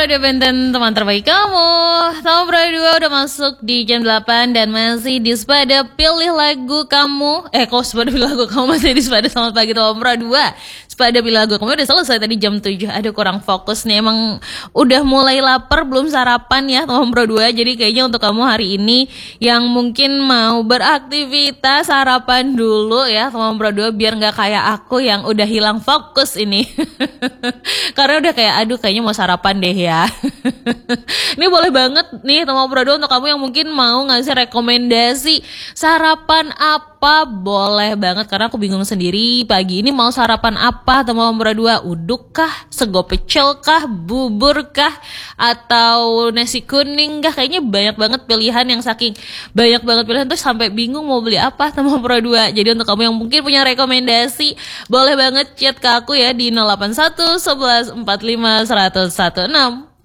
Pada Benten teman terbaik kamu. Tahun Pro 2 udah masuk di jam 8 dan masih di Sepada pilih lagu kamu. Kok Sepada pilih lagu kamu masih di Sepada selamat pagi tahun Pro 2. Sepada pilih lagu kamu udah selesai tadi jam 7. Aduh kurang fokus nih, emang udah mulai lapar belum sarapan ya tahun Pro 2. Jadi kayaknya untuk kamu hari ini yang mungkin mau beraktivitas sarapan dulu ya tahun Pro 2 biar gak kayak aku yang udah hilang fokus ini. Karena udah kayak aduh kayaknya mau sarapan deh ya. Ini boleh banget nih teman Prado untuk kamu yang mungkin mau ngasih rekomendasi sarapan apa, boleh banget karena aku bingung sendiri pagi ini mau sarapan apa teman Prado. Uduk kah, sego pecel kah, bubur kah, atau nasi kuning kah? Kayaknya banyak banget pilihan, yang saking banyak banget pilihan tuh sampai bingung mau beli apa teman Prado. Jadi untuk kamu yang mungkin punya rekomendasi boleh banget chat ke aku ya di 081 11 45 116.